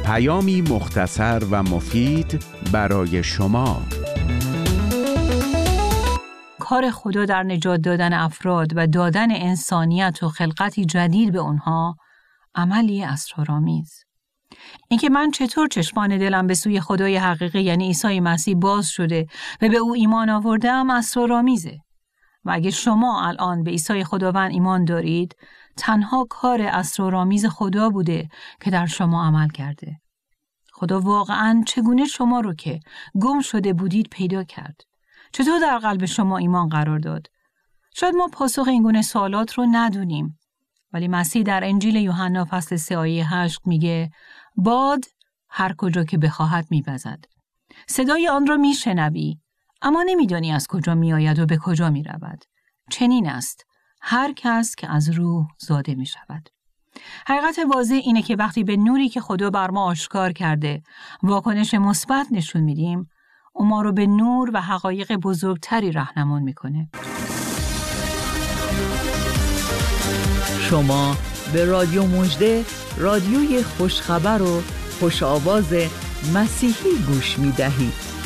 پیامی مختصر و مفید برای شما. کار خدا در نجات دادن افراد و دادن انسانیت و خلقتی جدید به اونها عملی اسرارآمیز. اینکه من چطور چشمان دلم به سوی خدای حقیقی یعنی عیسی مسیح باز شده و به او ایمان آوردم اسرارآمیزه. و اگه شما الان به عیسی خداوند ایمان دارید، تنها کار اسرارآمیز خدا بوده که در شما عمل کرده. خدا واقعاً چگونه شما رو که گم شده بودید پیدا کرد؟ چطور در قلب شما ایمان قرار داد؟ شاید ما پاسخ این گونه سوالات رو ندونیم، ولی مسیح در انجیل یوحنا فصل 3 آیه 8 میگه باد هر کجا که بخواهد می‌وزد. صدای آن را میشنوی، اما نمیدانی از کجا میآید و به کجا میرود. چنین است هر کس که از روح زاده میشود. حقیقت واضح اینه که وقتی به نوری که خدا بر ما آشکار کرده واکنش مثبت نشون میدیم، اون ما رو به نور و حقایق بزرگتری راهنمون میکنه. شما به رادیو مژده، رادیوی خوشخبر و خوش آواز مسیحی گوش میدهید.